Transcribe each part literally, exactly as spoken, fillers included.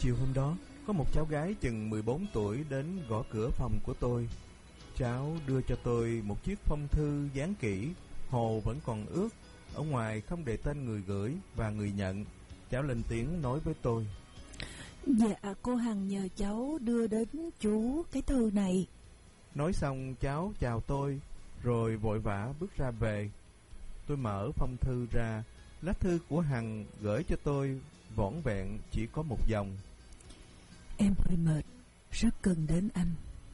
Chiều hôm đó, có một cháu gái chừng mười bốn tuổi đến gõ cửa phòng của tôi. Cháu đưa cho tôi một chiếc phong thư dán kỹ, hồ vẫn còn ướt, ở ngoài không đề tên người gửi và người nhận. Cháu lên tiếng nói với tôi: Dạ, cô Hằng nhờ cháu đưa đến chú cái thư này. Nói xong cháu chào tôi, rồi vội vã bước ra về. Tôi mở phong thư ra, lá thư của Hằng gửi cho tôi vỏn vẹn chỉ có một dòng: Em hơi mệt, rất cần đến anh.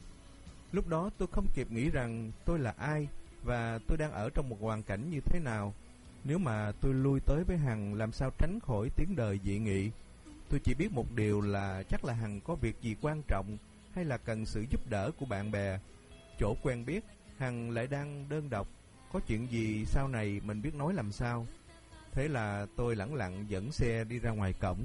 Lúc đó tôi không kịp nghĩ rằng tôi là ai và tôi đang ở trong một hoàn cảnh như thế nào. Nếu mà tôi lui tới với Hằng, làm sao tránh khỏi tiếng đời dị nghị. Tôi chỉ biết một điều là chắc là Hằng có việc gì quan trọng, hay là cần sự giúp đỡ của bạn bè. Chỗ quen biết, Hằng lại đang đơn độc, có chuyện gì sau này mình biết nói làm sao. Thế là tôi lẳng lặng dẫn xe đi ra ngoài cổng.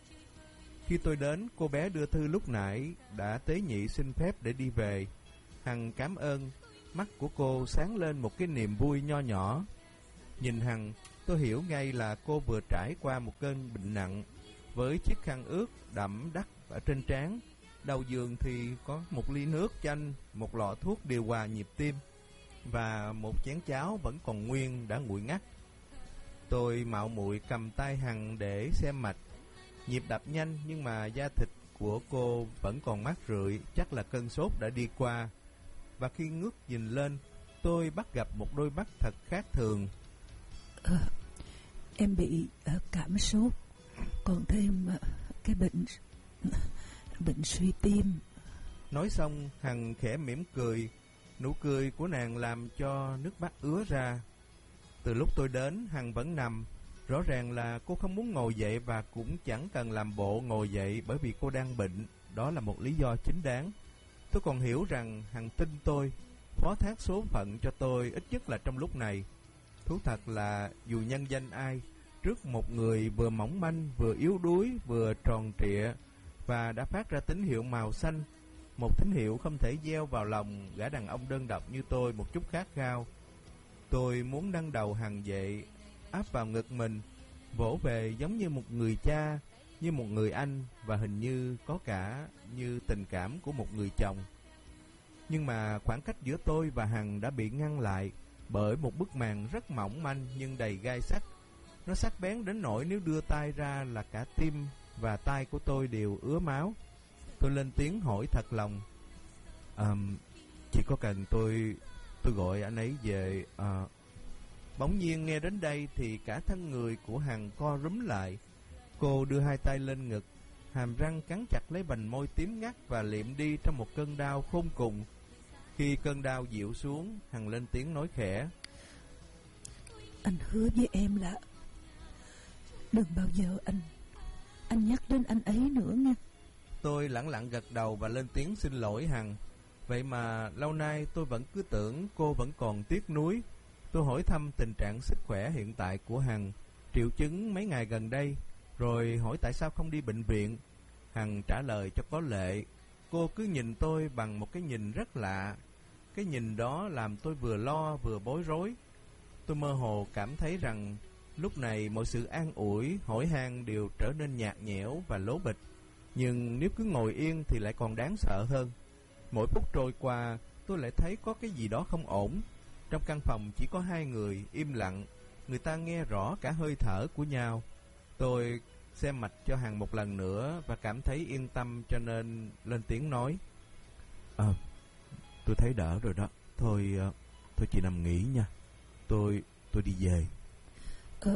Khi tôi đến, cô bé đưa thư lúc nãy đã tế nhị xin phép để đi về. Hằng cảm ơn, mắt của cô sáng lên một cái niềm vui nho nhỏ. Nhìn Hằng, tôi hiểu ngay là cô vừa trải qua một cơn bệnh nặng, với chiếc khăn ướt đẫm đắc ở trên trán. Đầu giường thì có một ly nước chanh, một lọ thuốc điều hòa nhịp tim và một chén cháo vẫn còn nguyên đã nguội ngắt. Tôi mạo muội cầm tay Hằng để xem mạch. Nhịp đập nhanh nhưng mà da thịt của cô vẫn còn mát rượi, chắc là cơn sốt đã đi qua. Và khi ngước nhìn lên, tôi bắt gặp một đôi mắt thật khác thường. à, Em bị uh, cảm sốt, còn thêm uh, cái bệnh bệnh suy tim. Nói xong, Hằng khẽ mỉm cười. Nụ cười của nàng làm cho nước mắt ứa ra. Từ lúc tôi đến, Hằng vẫn nằm. Rõ ràng là cô không muốn ngồi dậy và cũng chẳng cần làm bộ ngồi dậy bởi vì cô đang bệnh. Đó là một lý do chính đáng. Tôi còn hiểu rằng Hằng tin tôi, phó thác số phận cho tôi, ít nhất là trong lúc này. Thú thật là dù nhân danh ai, trước một người vừa mỏng manh, vừa yếu đuối, vừa tròn trịa và đã phát ra tín hiệu màu xanh, một tín hiệu không thể gieo vào lòng gã đàn ông đơn độc như tôi một chút khát khao. Tôi muốn nâng đầu Hằng dậy, áp vào ngực mình, vỗ về giống như một người cha, như một người anh, và hình như có cả như tình cảm của một người chồng. Nhưng mà khoảng cách giữa tôi và Hằng đã bị ngăn lại bởi một bức màn rất mỏng manh nhưng đầy gai sắc. Nó sắc bén đến nỗi nếu đưa tay ra là cả tim và tay của tôi đều ứa máu. Tôi lên tiếng hỏi thật lòng: à, Chỉ có cần tôi Tôi gọi anh ấy về à... Bỗng nhiên nghe đến đây thì cả thân người của Hằng co rúm lại. Cô đưa hai tay lên ngực, hàm răng cắn chặt lấy vành môi tím ngắt và liệm đi trong một cơn đau khôn cùng. Khi cơn đau dịu xuống, Hằng lên tiếng nói khẽ: Anh hứa với em là đừng bao giờ anh Anh nhắc đến anh ấy nữa nha. Tôi lẳng lặng gật đầu và lên tiếng xin lỗi Hằng. Vậy mà lâu nay tôi vẫn cứ tưởng cô vẫn còn tiếc nuối. Tôi hỏi thăm tình trạng sức khỏe hiện tại của Hằng, triệu chứng mấy ngày gần đây, rồi hỏi tại sao không đi bệnh viện. Hằng trả lời cho có lệ. Cô cứ nhìn tôi bằng một cái nhìn rất lạ. Cái nhìn đó làm tôi vừa lo vừa bối rối. Tôi mơ hồ cảm thấy rằng lúc này mọi sự an ủi, hỏi han đều trở nên nhạt nhẽo và lố bịch. Nhưng nếu cứ ngồi yên thì lại còn đáng sợ hơn. Mỗi phút trôi qua, tôi lại thấy có cái gì đó không ổn. Trong căn phòng chỉ có hai người, im lặng. Người ta nghe rõ cả hơi thở của nhau. Tôi xem mạch cho Hằng một lần nữa và cảm thấy yên tâm, cho nên lên tiếng nói: À, tôi thấy đỡ rồi đó. Thôi, thôi chị nằm nghỉ nha. Tôi, tôi đi về. Ờ,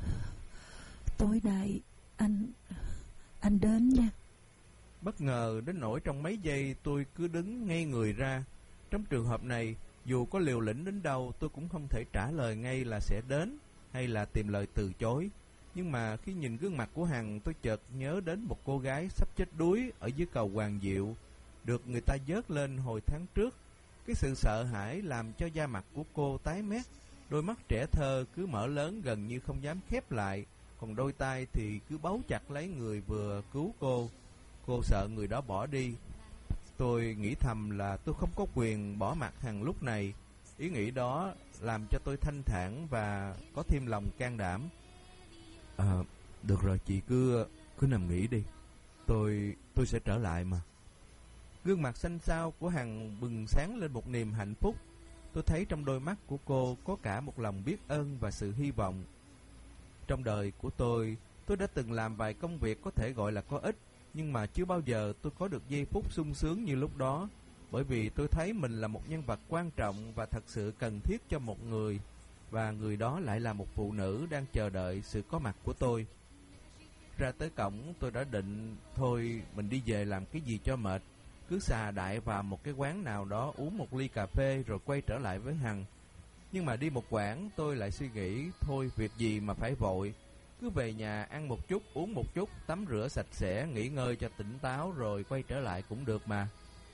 tối nay anh, anh đến nha. Bất ngờ đến nỗi trong mấy giây tôi cứ đứng ngây người ra. Trong trường hợp này, dù có liều lĩnh đến đâu, tôi cũng không thể trả lời ngay là sẽ đến, hay là tìm lời từ chối. Nhưng mà khi nhìn gương mặt của Hằng, tôi chợt nhớ đến một cô gái sắp chết đuối ở dưới cầu Hoàng Diệu, được người ta vớt lên hồi tháng trước. Cái sự sợ hãi làm cho da mặt của cô tái mét. Đôi mắt trẻ thơ cứ mở lớn gần như không dám khép lại, còn đôi tay thì cứ bấu chặt lấy người vừa cứu cô. Cô sợ người đó bỏ đi. Tôi nghĩ thầm là tôi không có quyền bỏ mặc Hằng lúc này. Ý nghĩ đó làm cho tôi thanh thản và có thêm lòng can đảm. À, được rồi, chị cứ cứ nằm nghỉ đi. Tôi, tôi sẽ trở lại mà. Gương mặt xanh xao của Hằng bừng sáng lên một niềm hạnh phúc. Tôi thấy trong đôi mắt của cô có cả một lòng biết ơn và sự hy vọng. Trong đời của tôi, tôi đã từng làm vài công việc có thể gọi là có ích, nhưng mà chưa bao giờ tôi có được giây phút sung sướng như lúc đó, bởi vì tôi thấy mình là một nhân vật quan trọng và thật sự cần thiết cho một người, và người đó lại là một phụ nữ đang chờ đợi sự có mặt của tôi. Ra tới cổng, tôi đã định thôi mình đi về làm cái gì cho mệt, cứ xà đại vào một cái quán nào đó uống một ly cà phê rồi quay trở lại với Hằng. Nhưng mà đi một quãng tôi lại suy nghĩ, thôi việc gì mà phải vội, cứ về nhà ăn một chút, uống một chút, tắm rửa sạch sẽ, nghỉ ngơi cho tỉnh táo rồi quay trở lại cũng được mà.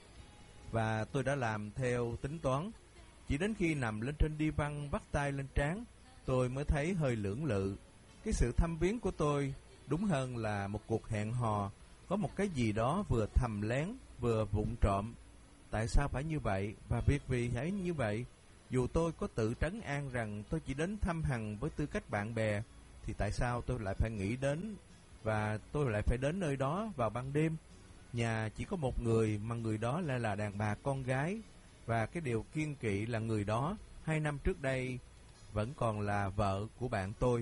Và tôi đã làm theo tính toán. Chỉ đến khi nằm lên trên đi văn vắt tay lên trán, tôi mới thấy hơi lưỡng lự. Cái sự thăm viếng của tôi đúng hơn là một cuộc hẹn hò, có một cái gì đó vừa thầm lén, vừa vụng trộm. Tại sao phải như vậy, và việc vì hãy như vậy? Dù tôi có tự trấn an rằng tôi chỉ đến thăm Hằng với tư cách bạn bè, thì tại sao tôi lại phải nghĩ đến, và tôi lại phải đến nơi đó vào ban đêm? Nhà chỉ có một người, mà người đó lại là đàn bà con gái, và cái điều kiêng kỵ là người đó, hai năm trước đây, vẫn còn là vợ của bạn tôi.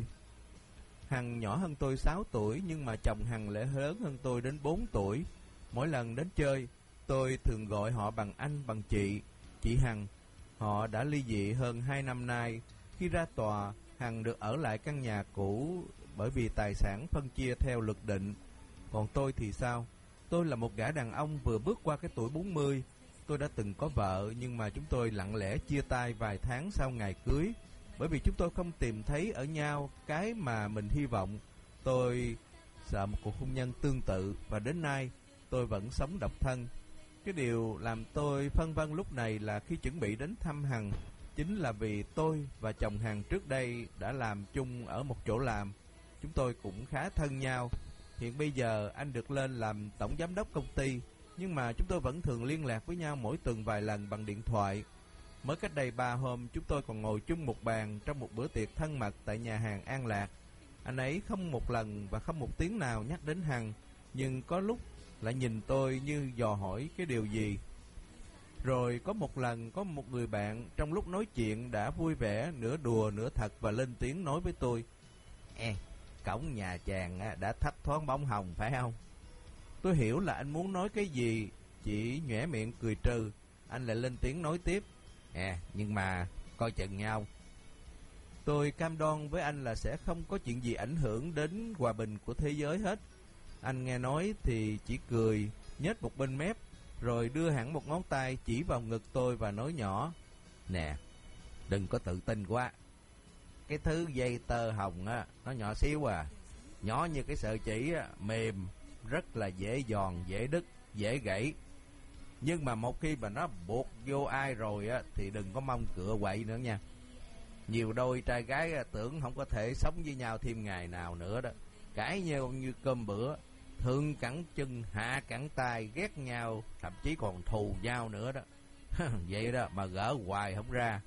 Hằng nhỏ hơn tôi sáu tuổi, nhưng mà chồng Hằng lại lớn hơn tôi đến bốn tuổi. Mỗi lần đến chơi, tôi thường gọi họ bằng anh, bằng chị, chị Hằng. Họ đã ly dị hơn hai năm nay. Khi ra tòa, Hằng được ở lại căn nhà cũ bởi vì tài sản phân chia theo luật định. Còn tôi thì sao? Tôi là một gã đàn ông vừa bước qua cái tuổi bốn mươi. Tôi đã từng có vợ, nhưng mà chúng tôi lặng lẽ chia tay vài tháng sau ngày cưới, bởi vì chúng tôi không tìm thấy ở nhau cái mà mình hy vọng. Tôi sợ một cuộc hôn nhân tương tự, và đến nay tôi vẫn sống độc thân. Cái điều làm tôi phân vân lúc này là khi chuẩn bị đến thăm Hằng, chính là vì tôi và chồng Hằng trước đây đã làm chung ở một chỗ làm. Chúng tôi cũng khá thân nhau. Hiện bây giờ anh được lên làm tổng giám đốc công ty, nhưng mà chúng tôi vẫn thường liên lạc với nhau mỗi tuần vài lần bằng điện thoại. Mới cách đây ba hôm, chúng tôi còn ngồi chung một bàn trong một bữa tiệc thân mật tại nhà hàng An Lạc. Anh ấy không một lần và không một tiếng nào nhắc đến Hằng, nhưng có lúc lại nhìn tôi như dò hỏi cái điều gì. Rồi có một lần, có một người bạn trong lúc nói chuyện đã vui vẻ, nửa đùa nửa thật, và lên tiếng nói với tôi: Ê, cổng nhà chàng đã thấp thoáng bóng hồng phải không? Tôi hiểu là anh muốn nói cái gì, chỉ nhoẻn miệng cười trừ. Anh lại lên tiếng nói tiếp: À, nhưng mà coi chừng nhau. Tôi cam đoan với anh là sẽ không có chuyện gì ảnh hưởng đến hòa bình của thế giới hết. Anh nghe nói thì chỉ cười, nhếch một bên mép, rồi đưa hẳn một ngón tay chỉ vào ngực tôi và nói nhỏ: Nè, đừng có tự tin quá. Cái thứ dây tơ hồng á, nó nhỏ xíu à, nhỏ như cái sợi chỉ á, mềm, rất là dễ giòn, dễ đứt, dễ gãy. Nhưng mà một khi mà nó buộc vô ai rồi á, thì đừng có mong cựa quậy nữa nha. Nhiều đôi trai gái á, tưởng không có thể sống với nhau thêm ngày nào nữa đó. Cãi nhau như cơm bữa, thượng cẳng chân, hạ cẳng tay, ghét nhau, thậm chí còn thù nhau nữa đó. Vậy đó mà gỡ hoài không ra.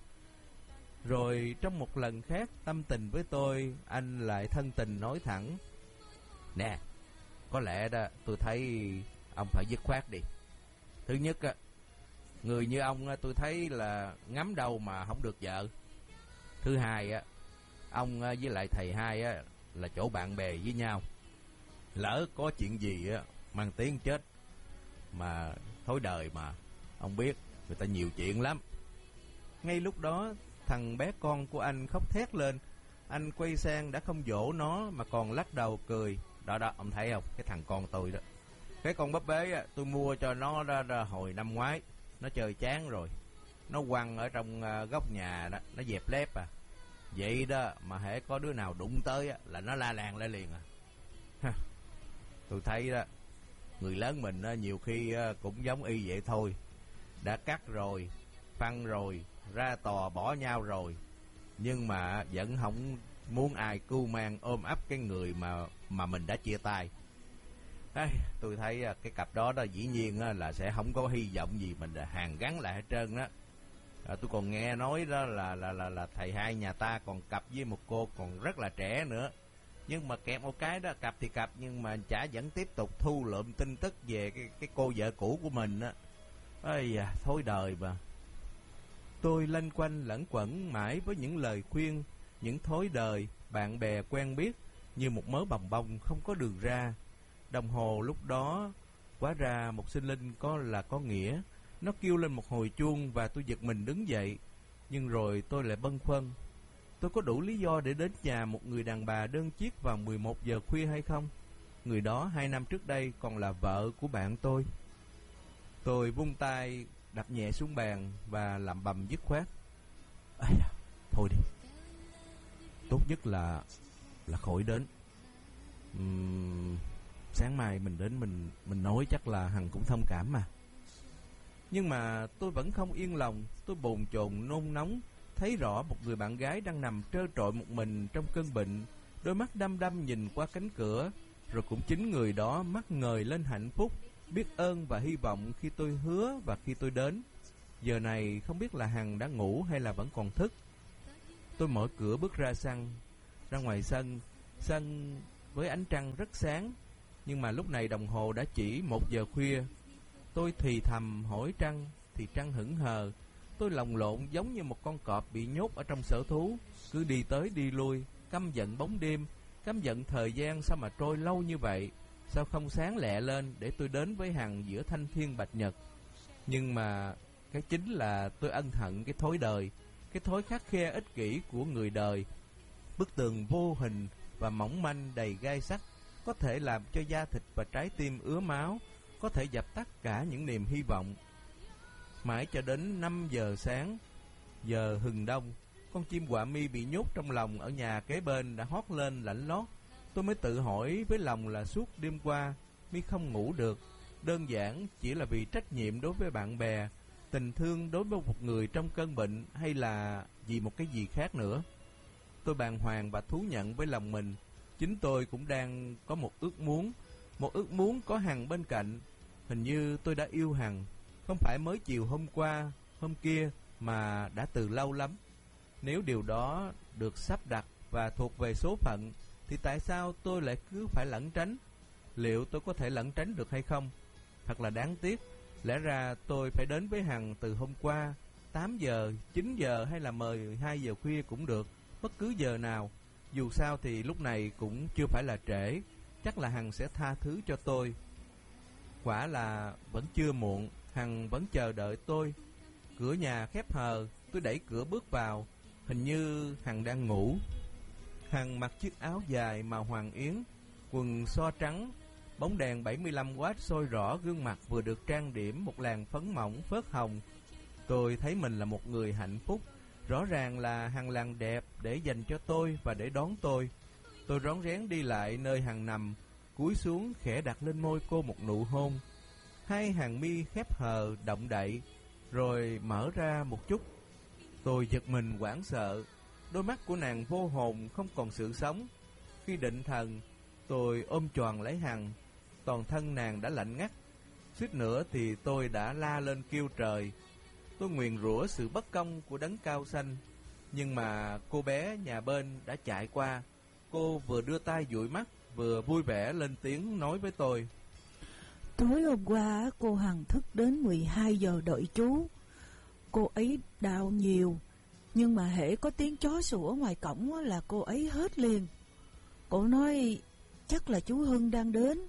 Rồi trong một lần khác tâm tình với tôi, anh lại thân tình nói thẳng: Nè, có lẽ đó tôi thấy ông phải dứt khoát đi. Thứ nhất á, người như ông á, tôi thấy là ngắm đâu mà không được vợ. Thứ hai á, ông với lại thầy hai á là chỗ bạn bè với nhau. Lỡ có chuyện gì á mang tiếng chết mà thối đời mà, ông biết người ta nhiều chuyện lắm. Ngay lúc đó, thằng bé con của anh khóc thét lên. Anh quay sang đã không dỗ nó mà còn lắc đầu cười. Đó đó, ông thấy không, cái thằng con tôi đó, cái con búp bê á, tôi mua cho nó ra, ra hồi năm ngoái. Nó chơi chán rồi, nó quăng ở trong uh, góc nhà đó, nó dẹp lép à. Vậy đó mà hễ có đứa nào đụng tới á, là nó la làng lại liền à. Ha, tôi thấy đó, người lớn mình á, nhiều khi á, cũng giống y vậy thôi. Đã cắt rồi, phân rồi, ra tòa bỏ nhau rồi, nhưng mà vẫn không muốn ai cưu mang ôm ấp cái người mà mà mình đã chia tay. À, tôi thấy cái cặp đó đó dĩ nhiên là sẽ không có hy vọng gì mình hàn gắn lại hết trơn đó. À, tôi còn nghe nói đó là là là là thầy hai nhà ta còn cặp với một cô còn rất là trẻ nữa. Nhưng mà kẹp một cái đó, cặp thì cặp, nhưng mà chả vẫn tiếp tục thu lượm tin tức về cái, cái cô vợ cũ của mình á. Ây da, thối đời mà. Tôi lanh quanh lẩn quẩn mãi với những lời khuyên, những thối đời, bạn bè quen biết, như một mớ bòng bong không có đường ra. Đồng hồ lúc đó, hóa ra một sinh linh có là có nghĩa. Nó kêu lên một hồi chuông và tôi giật mình đứng dậy. Nhưng rồi tôi lại bâng khuâng. Tôi có đủ lý do để đến nhà một người đàn bà đơn chiếc vào mười một giờ khuya hay không? Người đó hai năm trước đây còn là vợ của bạn tôi. Tôi vung tay đập nhẹ xuống bàn và lẩm bẩm dứt khoát: Ây da, thôi đi. Tốt nhất là là khỏi đến. uhm, Sáng mai mình đến mình mình nói, chắc là Hằng cũng thông cảm mà. Nhưng mà tôi vẫn không yên lòng. Tôi bồn chồn nôn nóng, thấy rõ một người bạn gái đang nằm trơ trọi một mình trong cơn bệnh, đôi mắt đăm đăm nhìn qua cánh cửa. Rồi cũng chính người đó mắt ngời lên hạnh phúc, biết ơn và hy vọng khi tôi hứa và khi tôi đến. Giờ này không biết là Hằng đã ngủ hay là vẫn còn thức. Tôi mở cửa bước ra sân, ra ngoài sân, sân với ánh trăng rất sáng. Nhưng mà lúc này đồng hồ đã chỉ một giờ khuya. Tôi thì thầm hỏi trăng, thì trăng hững hờ. Tôi lồng lộn giống như một con cọp bị nhốt ở trong sở thú, cứ đi tới đi lui, căm giận bóng đêm, căm giận thời gian sao mà trôi lâu như vậy. Sao không sáng lẹ lên để tôi đến với Hằng giữa thanh thiên bạch nhật. Nhưng mà cái chính là tôi ân hận cái thói đời, cái thói khắt khe ích kỷ của người đời. Bức tường vô hình và mỏng manh đầy gai sắt có thể làm cho da thịt và trái tim ứa máu, có thể dập tắt cả những niềm hy vọng. Mãi cho đến năm giờ sáng, giờ hừng đông, con chim quạ mi bị nhốt trong lòng ở nhà kế bên đã hót lên lảnh lót. Tôi mới tự hỏi với lòng là suốt đêm qua mi không ngủ được, đơn giản chỉ là vì trách nhiệm đối với bạn bè, tình thương đối với một người trong cơn bệnh, hay là vì một cái gì khác nữa. Tôi bàng hoàng và thú nhận với lòng mình, chính tôi cũng đang có một ước muốn, một ước muốn có Hằng bên cạnh. Hình như tôi đã yêu Hằng, không phải mới chiều hôm qua, hôm kia, mà đã từ lâu lắm. Nếu điều đó được sắp đặt và thuộc về số phận, thì tại sao tôi lại cứ phải lẩn tránh? Liệu tôi có thể lẩn tránh được hay không? Thật là đáng tiếc. Lẽ ra tôi phải đến với Hằng từ hôm qua, tám giờ, chín giờ hay là mười hai giờ khuya cũng được, bất cứ giờ nào. Dù sao thì lúc này cũng chưa phải là trễ, chắc là Hằng sẽ tha thứ cho tôi. Quả là vẫn chưa muộn, Hằng vẫn chờ đợi tôi. Cửa nhà khép hờ, tôi đẩy cửa bước vào. Hình như Hằng đang ngủ. Hằng mặc chiếc áo dài màu hoàng yến, quần so trắng, bóng đèn bảy mươi lăm oát soi rõ gương mặt vừa được trang điểm một làn phấn mỏng phớt hồng. Tôi thấy mình là một người hạnh phúc. Rõ ràng là Hằng làm đẹp để dành cho tôi và để đón tôi. Tôi rón rén đi lại nơi Hằng nằm, cúi xuống khẽ đặt lên môi cô một nụ hôn. Hai hàng mi khép hờ động đậy, rồi mở ra một chút. Tôi giật mình hoảng sợ. Đôi mắt của nàng vô hồn, không còn sự sống. Khi định thần, tôi ôm choàng lấy Hằng. Toàn thân nàng đã lạnh ngắt. Suýt nữa thì tôi đã la lên kêu trời. Tôi nguyền rủa sự bất công của đấng cao xanh. Nhưng mà cô bé nhà bên đã chạy qua. Cô vừa đưa tay dụi mắt, vừa vui vẻ lên tiếng nói với tôi: Tối hôm qua cô Hằng thức đến mười hai giờ đợi chú. Cô ấy đau nhiều, nhưng mà hễ có tiếng chó sủa ngoài cổng là cô ấy hết liền. Cô nói chắc là chú Hưng đang đến.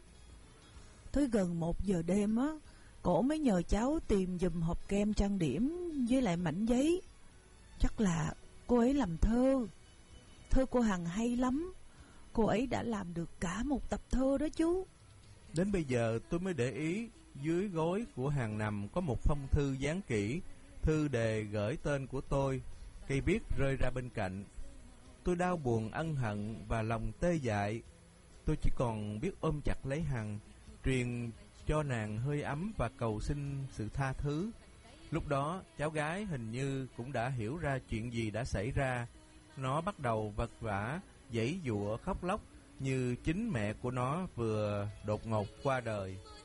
Tới gần một giờ đêm á, cổ mới nhờ cháu tìm giùm hộp kem trang điểm với lại mảnh giấy. Chắc là cô ấy làm thơ. Thơ cô Hằng hay lắm. Cô ấy đã làm được cả một tập thơ đó chú. Đến bây giờ tôi mới để ý, dưới gối của Hằng nằm có một phong thư dán kỹ. Thư đề gửi tên của tôi, cây viết rơi ra bên cạnh. Tôi đau buồn ân hận và lòng tê dại. Tôi chỉ còn biết ôm chặt lấy Hằng, truyền cho nàng hơi ấm và cầu xin sự tha thứ. Lúc đó cháu gái hình như cũng đã hiểu ra chuyện gì đã xảy ra. Nó bắt đầu vật vã, giãy giụa khóc lóc như chính mẹ của nó vừa đột ngột qua đời.